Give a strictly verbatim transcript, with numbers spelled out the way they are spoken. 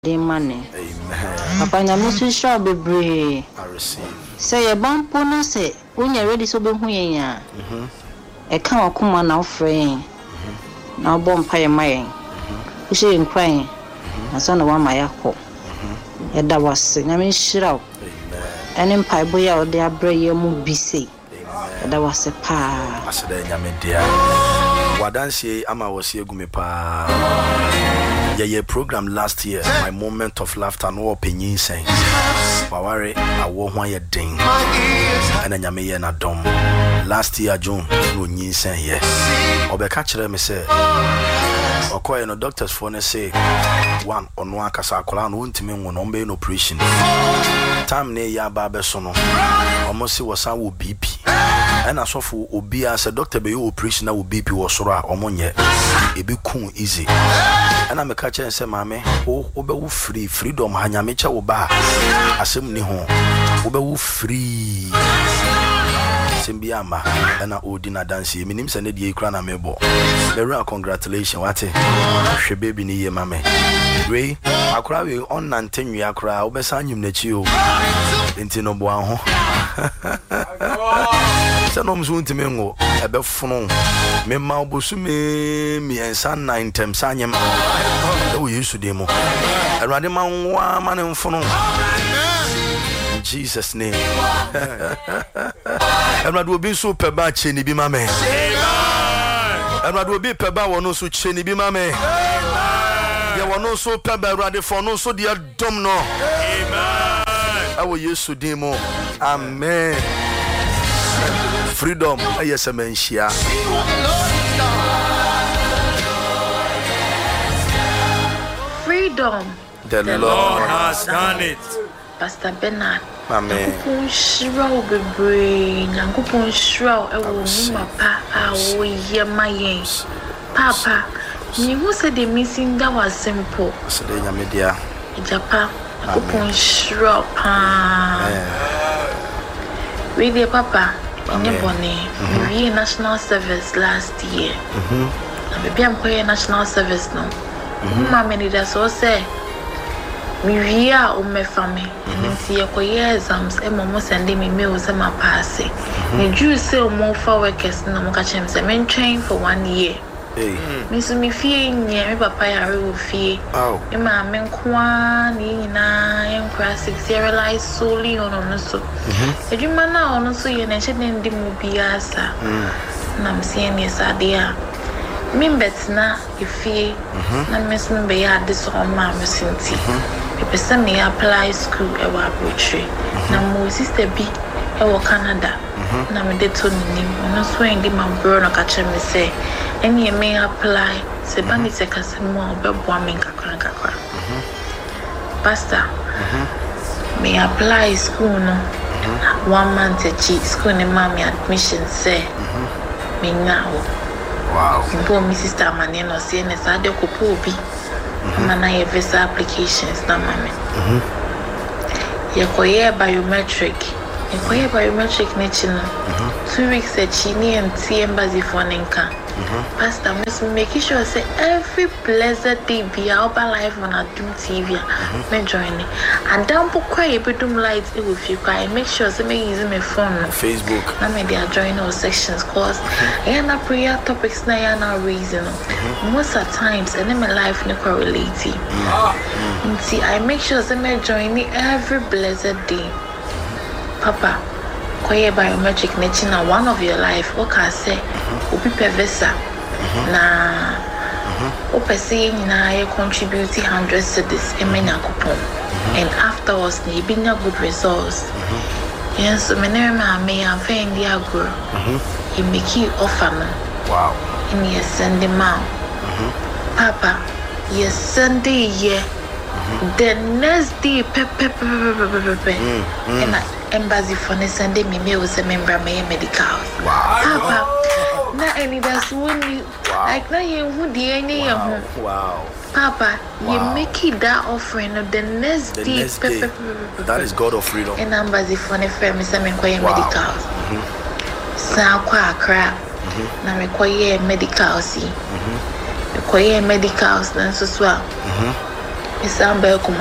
de money. Amen. Papa nyamusu sha bebre. I receive. Say your bampo no say when you ready so be hu yen ya. Mhm. E kan okoma na ofre. Mhm. Na bom pa ye mayen. Mhm. She nkwan. Na so na wa mayako. Mhm. E da wase nyame shira. Amen. Ene mpa bo ya ode abre ye mu bise. Amen. E da wase pa. Asede nyame dia. Wadansie ama wose egume pa. Yeah, yeah, program last year, my moment of laughter, no opinion saying, Bawari, I won't want your ding, and then Yame and Adom. Last year, June, no yin saying yes. Or be catch them, say, or call no doctors for say, one on one Casacolan won't mean one on no operation. Time near ya barbersono, almost see was some B P. And I saw for Obia as a doctor be operation that will B P was sora or money, it be cool easy. And I'm a catcher and say, Mammy, oh, Obe free, freedom, Hanyamicha Oba, Assembly home, Obe free. Simbiama, and I owe dinner dance, meaning send a dear crana mebo. Very congratulations, what a she baby near mammy. Gray, I cry you on Nantin, you cry, Obesan you net you. Intino Boaho. Sanom soon to mengo, a befono. Me maubusu me, me and son nine times sanyam. Oh, you should demo. And Radiman one man in phone. In Jesus' name. And what will be so per batch in the be my man. And what will be per bow no so chenny be my man. There were no so per baradi for no so dear domino. I will use to demo. Amen. Freedom, yes, a man, share. Freedom. The, the Lord, Lord has done it. Pastor Bernard. Amen. Nakupon shroud be brain. Nakupon shroud. I will move pa. I will hear my yes. Papa, you who said the missing that was simple. So then, your media. Japan. Nakupon shroud. Pa. With your papa. In your bonnet. We were national service last year. Mm-hmm. Maybe I'm going national service now. Mama need us all say. Me via o me family. Me see your exams. E mama sending me mails and my passing. Me do say more for workers. No more catch him. Say me train for one year. Hey. Me so me fear near me papa ya will fear. Oh. Me ma me kwa ni na yam kwa six year realize solely on on so. Mhm. E juma na on so ye na she dem di mu biasa. Mm. Na me see ni sa dia. Me betina ifie na me so me be ya this on ma me sinti. E pese me apply school e wa Abuchi. Na mo sister bi e wo Canada. Na me de to ni no so en di ma bro no ka che me say any me apply se bani se kasemo obebo me kakra kakra. Pastor. Me apply school no. One month a cheat school ni mommy admission say. Me now. Wow. Mpo mi sister mane no se ne sa de kopo bi. Mana ye visa applications na mame. Mhm. Ye koye biometric. Ye koye biometric ne chino. Two weeks a chini and T embassy for nenka. Pastor miss making sure say every blessed day be out by life on a Doom T V. Me join it. And down po kwa ye bedum lights it will feel I make sure say me using my phone on Facebook. Na me they are joining all sections cause I na prayer topics na ya na reason. Most of times and my life no correlating. See I make sure say me join it every blessed day. Papa koye biometric nature na one of your life what can say obi pevesa na o pese na ye contribute one hundred cedis e menya coupon and afterwards na be na good results. Yes so me na me am find the agro e make you offer no. Wow. And you send him out. Papa you send the year the next day pe pe pe pe pe and embassy for ne Sunday me me was a member of my medical. Wow. Papa, na any that's when you like na you who the any wow. Papa, wow. you make it that offering of the next the day. Next day. That is God of freedom. And embassy for ne family say me koye medical. Mhm. Sa kwa Accra. Na me koye medical si. Mhm. Me koye medical na so so. Mhm. Isamba